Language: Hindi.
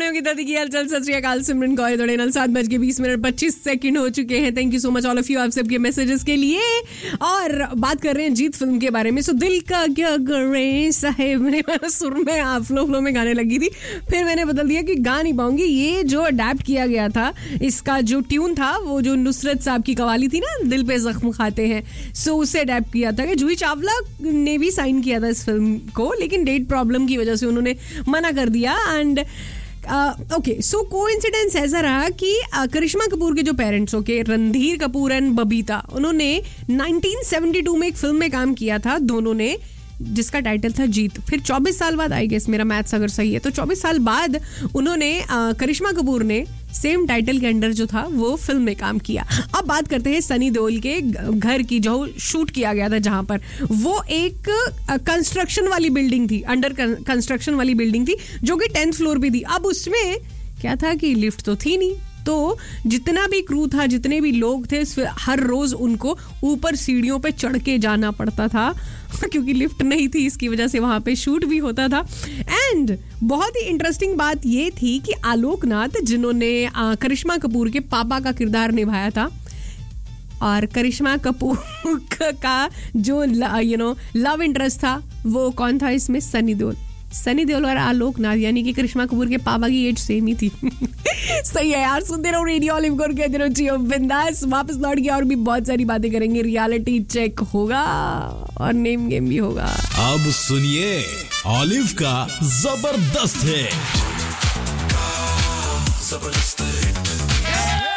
हो कि दादी की हालचाल, सत श्री अकाल, सिमरन कौर दौड़े नल 7:20 हो चुके हैं. Thank you so much all of you, आप सबके मैसेजेस के लिए. और बात कर रहे हैं जीत फिल्म के बारे में. सो दिल का क्या करें साहेब ने सुर में फ्लो में गाने लगी थी, फिर मैंने बदल दिया कि गा नहीं पाऊंगी. ये जो अडेप्ट किया गया था, इसका जो ट्यून था वो जो नुसरत साहब की कवाली थी ना, दिल पे जख्म खाते हैं, सो उसे अडेप्ट किया था. कि जूही चावला ने भी साइन किया था इस फिल्म को, लेकिन डेट प्रॉब्लम की वजह से उन्होंने मना कर दिया. एंड ओके, सो कोइंसिडेंस ऐसा रहा कि करिश्मा कपूर के जो parents, okay, Randhir Kapoor and Babita, उन्होंने 1972 में एक फिल्म में काम किया था दोनों ने, जिसका टाइटल था जीत. फिर 24 साल बाद, आई गेस मेरा मैथ्स अगर सही है तो 24 साल बाद उन्होंने करिश्मा कपूर ने सेम टाइटल के अंडर जो था वो फिल्म में काम किया. अब बात करते हैं सनी देओल के घर की, जो शूट किया गया था जहां पर, वो एक कंस्ट्रक्शन वाली बिल्डिंग थी, अंडर कंस्ट्रक्शन वाली बिल्डिंग थी, जो कि 10th फ्लोर पे थी. अब उसमें क्या था कि लिफ्ट तो थी नहीं, तो जितना भी क्रू था, जितने भी लोग थे, हर रोज उनको ऊपर सीढ़ियों पे चढ़ के जाना पड़ता था क्योंकि लिफ्ट नहीं थी. इसकी वजह से वहां पे शूट भी होता था. एंड बहुत ही इंटरेस्टिंग बात ये थी कि आलोकनाथ, जिन्होंने करिश्मा कपूर के पापा का किरदार निभाया था, और करिश्मा कपूर का जो लव इंटरेस्ट था वो कौन था इसमें? सनी देओल और आलोकनाथ, यानी कि करिश्मा कपूर के पापा की एज सेम ही थी. सही है यार, सुनते रहो रेडियो ऑलिव को, कहते रहो जियो बिंदास. वापस लौट गया और भी बहुत सारी बातें करेंगे. रियलिटी चेक होगा और नेम गेम भी होगा. अब सुनिए ऑलिव का जबरदस्त है.